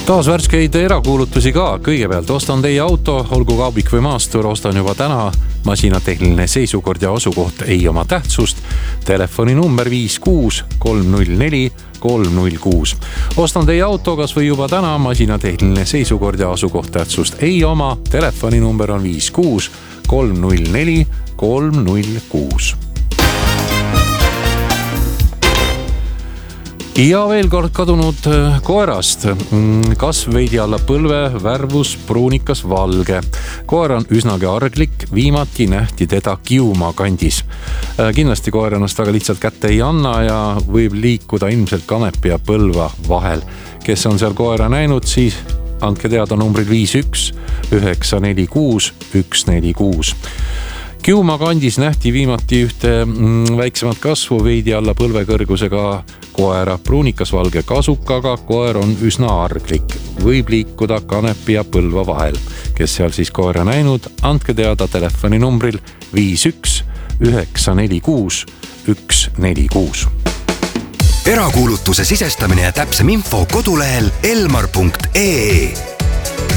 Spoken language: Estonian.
Taas värskeid erakuulutusi ka. Kõigepealt ostan teie auto, olgu kaubik või maastur, ostan juba täna. Masina tehniline seisukord ja asukoht ei oma tähtsust. Telefoni number 56 304 306. Ostan teie auto kas või juba täna. Masina tehniline seisukord ja asukoht tähtsust ei oma. Telefoni number on 56 304 306. Ja veel kord kadunud koerast. Kasv veidi alla põlve, värvus pruunikas valge. Koer on üsnagi arglik, viimati nähti teda Kiuma kandis. Kindlasti koer ennast väga lihtsalt kätte ei anna ja võib liikuda ilmselt kanepi ja põlva vahel. Kes on seal koera näinud, siis andke teada numbril 51 946 146. Kiuma kandis nähti viimati ühte väiksemat kasvu veidi alla põlvekõrgusega koera pruunikas valge kasukaga. Koer on üsna arglik, võib liikuda kanepi ja põlva vahel. Kes seal siis koera näinud, andke teada telefoni numbril 51 946 146. Erakuulutuse sisestamine ja täpsem info kodulehel elmar.ee.